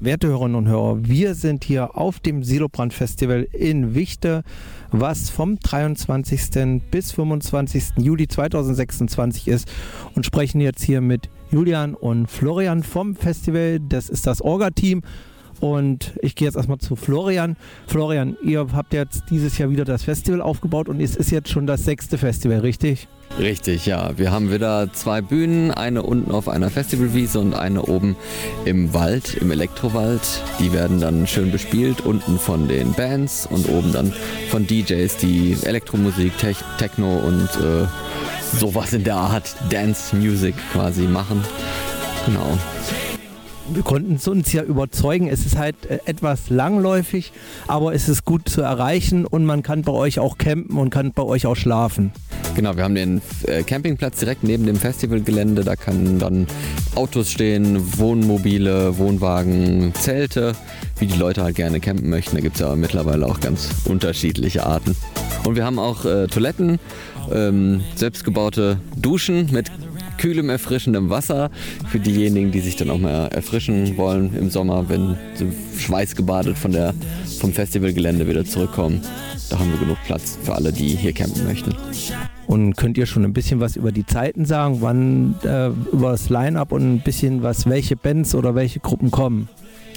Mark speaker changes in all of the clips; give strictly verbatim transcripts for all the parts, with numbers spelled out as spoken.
Speaker 1: Werte Hörerinnen und Hörer, wir sind hier auf dem Silobrand Festival in Wichte, was vom dreiundzwanzigsten bis fünfundzwanzigsten Juli zweitausendsechsundzwanzig ist, und sprechen jetzt hier mit Julian und Florian vom Festival. Das ist das Orga-Team. Und ich gehe jetzt erstmal zu Florian. Florian, ihr habt jetzt dieses Jahr wieder das Festival aufgebaut und es ist jetzt schon das sechste Festival, richtig?
Speaker 2: Richtig, ja. Wir haben wieder zwei Bühnen, eine unten auf einer Festivalwiese und eine oben im Wald, im Elektrowald. Die werden dann schön bespielt, unten von den Bands und oben dann von D Js, die Elektromusik, Te- Techno und äh, sowas in der Art Dance Music quasi machen. Genau.
Speaker 1: Wir konnten es uns ja überzeugen, es ist halt äh, etwas langläufig, aber es ist gut zu erreichen und man kann bei euch auch campen und kann bei euch auch schlafen.
Speaker 2: Genau, wir haben den äh, Campingplatz direkt neben dem Festivalgelände, da können dann Autos stehen, Wohnmobile, Wohnwagen, Zelte, wie die Leute halt gerne campen möchten. Da gibt es ja mittlerweile auch ganz unterschiedliche Arten. Und wir haben auch äh, Toiletten, ähm, selbstgebaute Duschen mit kühlem, erfrischendem Wasser für diejenigen, die sich dann auch mal erfrischen wollen im Sommer, wenn sie schweißgebadet von der, vom Festivalgelände wieder zurückkommen. Da haben wir genug Platz für alle, die hier campen möchten.
Speaker 1: Und könnt ihr schon ein bisschen was über die Zeiten sagen, wann äh, über das Line-Up und ein bisschen was, welche Bands oder welche Gruppen kommen?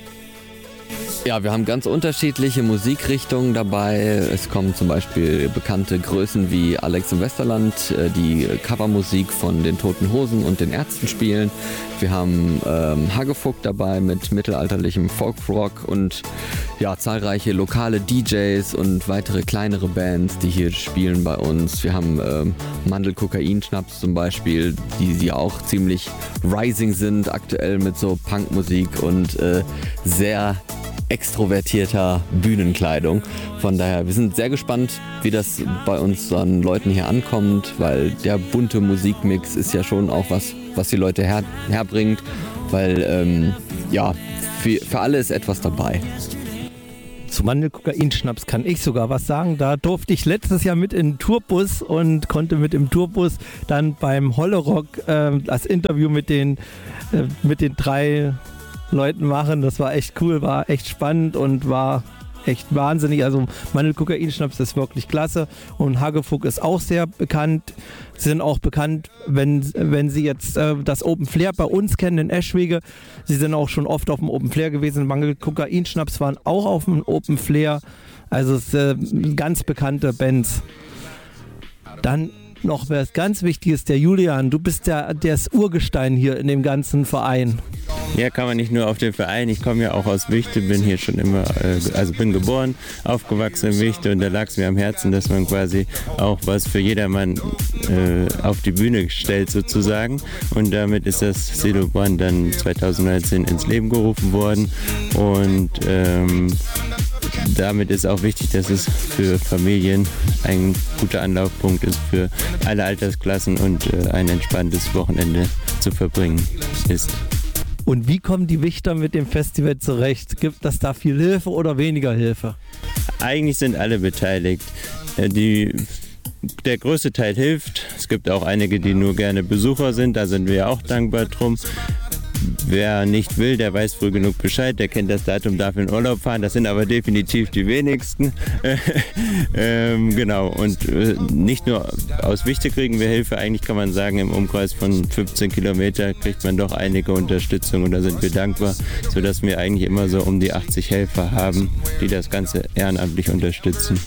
Speaker 2: Ja, wir haben ganz unterschiedliche Musikrichtungen dabei. Es kommen zum Beispiel bekannte Größen wie Alex im Westerland, die Covermusik von den Toten Hosen und den Ärzten spielen. Wir haben ähm, Hagefuck dabei mit mittelalterlichem Folkrock und ja, zahlreiche lokale D Js und weitere kleinere Bands, die hier spielen bei uns. Wir haben ähm, Mandel-Kokain-Schnaps zum Beispiel, die, die auch ziemlich rising sind aktuell mit so Punkmusik und äh, sehr extrovertierter Bühnenkleidung. Von daher, wir sind sehr gespannt, wie das bei uns an Leuten hier ankommt, weil der bunte Musikmix ist ja schon auch was, was die Leute her, herbringt, weil ähm, ja, für, für alle ist etwas dabei.
Speaker 1: Zu Mandel-Kokain-Schnaps kann ich sogar was sagen. Da durfte ich letztes Jahr mit in den Tourbus und konnte mit im Tourbus dann beim Hollerock äh, das Interview mit den, äh, mit den drei Leuten machen. Das war echt cool, war echt spannend und war echt wahnsinnig. Also Mandel-Kokain-Schnaps ist wirklich klasse und Hagefuck ist auch sehr bekannt. Sie sind auch bekannt, wenn, wenn Sie jetzt äh, das Open Flair bei uns kennen in Eschwege. Sie sind auch schon oft auf dem Open Flair gewesen. Mandel-Kokain-Schnaps waren auch auf dem Open Flair. Also es sind äh, ganz bekannte Bands. Dann noch was ganz Wichtiges, der Julian, du bist der, das Urgestein hier in dem ganzen Verein.
Speaker 3: Ja, kann man nicht nur auf den Verein, ich komme ja auch aus Wichte, bin hier schon immer, also bin geboren, aufgewachsen in Wichte und da lag es mir am Herzen, dass man quasi auch was für jedermann äh, auf die Bühne stellt sozusagen, und damit ist das Silobrand dann zweitausendneunzehn ins Leben gerufen worden und ähm, damit ist auch wichtig, dass es für Familien ein guter Anlaufpunkt ist für alle Altersklassen und äh, ein entspanntes Wochenende zu verbringen ist.
Speaker 1: Und wie kommen die Wichter mit dem Festival zurecht? Gibt es da viel Hilfe oder weniger Hilfe?
Speaker 3: Eigentlich sind alle beteiligt. Die, der größte Teil hilft. Es gibt auch einige, die nur gerne Besucher sind. Da sind wir ja auch dankbar drum. Wer nicht will, der weiß früh genug Bescheid, der kennt das Datum, darf in Urlaub fahren. Das sind aber definitiv die wenigsten. ähm, genau, und äh, nicht nur aus Wichte kriegen wir Hilfe, eigentlich kann man sagen, im Umkreis von fünfzehn Kilometer kriegt man doch einige Unterstützung und da sind wir dankbar, sodass wir eigentlich immer so um die achtzig Helfer haben, die das Ganze ehrenamtlich unterstützen.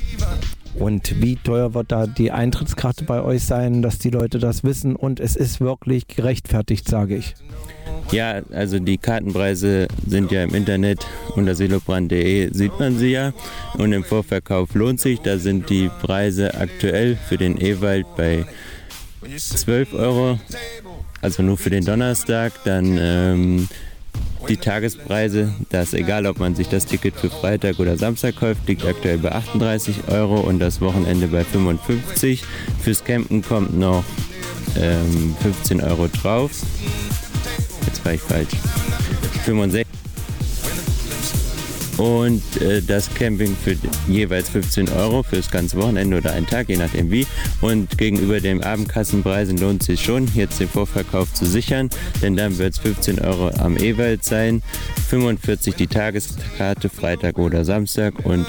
Speaker 1: Und wie teuer wird da die Eintrittskarte bei euch sein, dass die Leute das wissen, und es ist wirklich gerechtfertigt, sage ich.
Speaker 3: Ja, also die Kartenpreise sind ja im Internet unter silobrand punkt de, sieht man sie ja, und im Vorverkauf lohnt sich, da sind die Preise aktuell für den Ewald bei zwölf Euro, also nur für den Donnerstag, dann ähm, die Tagespreise, das ist egal, ob man sich das Ticket für Freitag oder Samstag kauft, liegt aktuell bei achtunddreißig Euro und das Wochenende bei fünfundfünfzig. Fürs Campen kommt noch ähm, fünfzehn Euro drauf. Jetzt war ich falsch. fünfundsechzig. Und äh, das Camping für jeweils fünfzehn Euro fürs ganze Wochenende oder einen Tag, je nachdem wie. Und gegenüber den Abendkassenpreisen lohnt es sich schon, jetzt den Vorverkauf zu sichern, denn dann wird es fünfzehn Euro am Ewald sein, fünfundvierzig die Tageskarte, Freitag oder Samstag und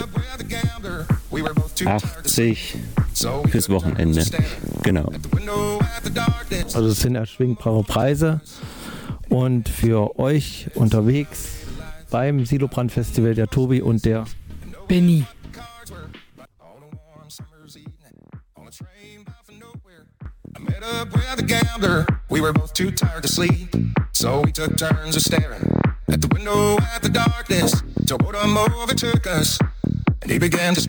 Speaker 3: achtzig fürs Wochenende. Genau.
Speaker 1: Also es sind erschwingbare Preise und für euch unterwegs beim Silobrand Festival der Tobi und der
Speaker 4: Benny.
Speaker 5: I met up with a gambler. We were both too tired to sleep, so we took turns of staring at the window at the darkness till boredom overtook us, and he began to speak.